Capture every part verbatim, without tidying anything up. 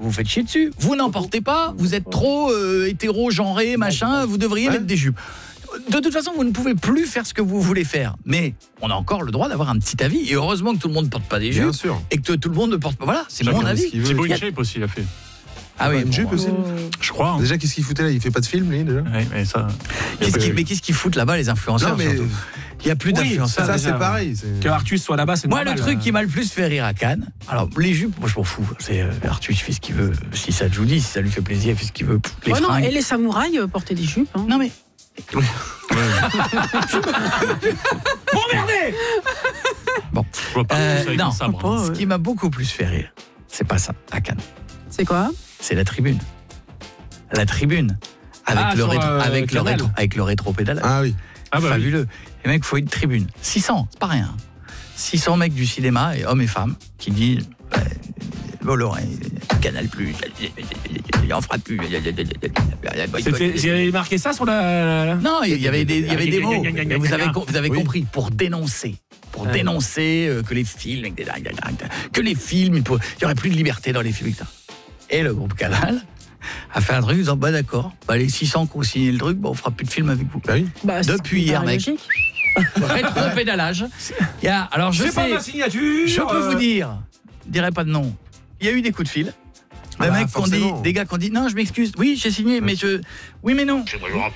vous faites chier dessus. Vous n'en portez pas, vous êtes trop euh, hétéro-genré, machin, vous devriez ouais. mettre des jupes. De toute façon, vous ne pouvez plus faire ce que vous voulez faire. Mais on a encore le droit d'avoir un petit avis. Et heureusement que tout le monde ne porte pas des jupes. Bien sûr. Et que tout le monde ne porte pas. Voilà, c'est Chacun mon avis. Thibaut InShape aussi, il a fait. Ah oui, une jupe aussi. Je crois. Hein. Déjà, qu'est-ce qu'il foutait là? Il fait pas de film, lui, déjà. Oui, mais ça. Qu'est-ce qui, mais qu'est-ce qu'ils foutent là-bas, les influenceurs? Non, mais il y a plus oui, d'influenceurs. Ça, ça c'est pareil. C'est... Que Artus soit là-bas, c'est moi, normal. Moi, le truc qui m'a le plus fait rire à Cannes. Alors, les jupes, moi, je m'en fous. C'est euh, Artus fait ce qu'il veut. Si ça je vous dis, si ça lui fait plaisir, il fait ce qu'il veut. Les oh non, et les samouraïs euh, portaient des jupes. Hein. Non mais. Oui. Bon merdez. Bon. Euh, non. Sabre, hein. Ce qui m'a beaucoup plus fait rire, c'est pas ça à Cannes. C'est quoi? C'est la tribune. La tribune avec ah, le sur, rétro, euh, avec le rétro, avec le rétro-pédalage. Ah oui. Ah bah fabuleux. Oui. Les mecs, il faut une tribune. six cents, c'est pas rien. six cents mecs du cinéma, et hommes et femmes, qui disent euh, Bolloré, Canal plus, il en fera plus. J'ai marqué ça sur la. Non, il y avait des, il y avait des mots. Vous avez, vous avez oui. compris, pour dénoncer. Pour ouais. dénoncer euh, que les films, que les films, il n'y aurait plus de liberté dans les films. Et le groupe Canal a fait un truc en disant bah d'accord, bah les six cents qui ont signé le truc, bah on fera plus de films avec vous. Bah oui. Bah, depuis hier, mec. Rétro-pédalage. Alors je c'est sais, pas ma signature. Je peux euh... vous dire, je dirais pas de nom. Il y a eu des coups de fil. Des ah mecs bah, qui ont dit, des gars qui ont dit non, je m'excuse. Oui, j'ai signé, mais je, oui, mais non.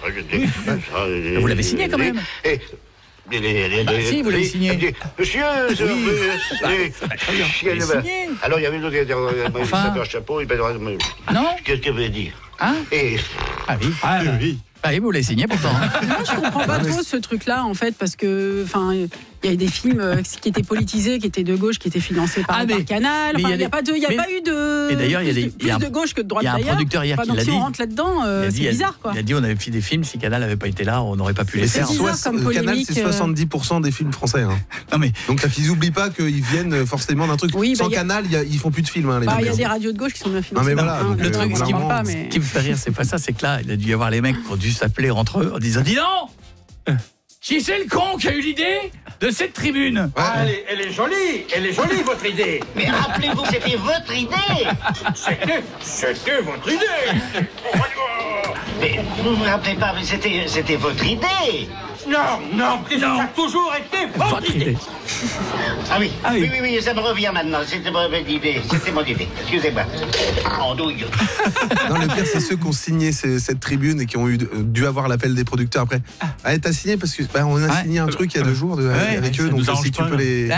Vous l'avez signé quand même. Les, les, les, bah, les, si, vous l'avez signé. Monsieur, oui. bah, bah, alors il y avait d'autres enfin... un chapeau, il non. Qu'est-ce que vous voulez dire? Hein? Et... Ah oui. Ah oui. Ah oui, vous l'avez signé pourtant. Moi, je comprends pas trop ce truc-là, en fait, parce que, enfin, il y a des films qui étaient politisés, qui étaient de gauche, qui étaient financés par, ah, mais, par Canal. Enfin, il n'y a, pas, de, y a mais, pas eu de. Et d'ailleurs, il y a des, plus y a un, de gauche que de droite. Il y a un producteur hier enfin, qui l'a dit. Si on rentre là-dedans, euh, c'est bizarre, quoi. Il a dit, on avait fait des films, si Canal n'avait pas été là, on n'aurait pas pu les faire. C'est bizarre comme polémique. Canal, c'est soixante-dix pour cent des films français. Hein. Non mais donc ils n'oublient pas qu'ils viennent forcément d'un truc. Oui, sans bah, Canal, y a, ils font plus de films. Hein, il y a des radios de gauche qui sont bien financées. Non mais voilà. Le truc, ce qui me fait rire, c'est pas ça, c'est que là, il a dû y avoir les mecs qui ont dû s'appeler entre eux en disant dis donc, qui c'est le con qui a eu l'idée de cette tribune? Ouais. Ah, elle, est, elle est jolie, elle est jolie votre idée. Mais rappelez-vous, c'était votre idée. C'était, c'était votre idée. Mais vous ne vous rappelez pas, mais c'était, c'était votre idée. Non, non, non. Ça a toujours été votre, votre idée. idée. Ah oui. ah oui, oui, oui, oui, ça me revient maintenant. C'était mon idée, c'était mon idée. Excusez-moi. En douille. Non, le pire, c'est ceux qui ont signé ces, cette tribune et qui ont eu, dû avoir l'appel des producteurs après. Ah, t'as signé parce que bah, on a ouais. signé un truc il y a deux jours de, ouais, avec ouais, eux, donc si tu peux les.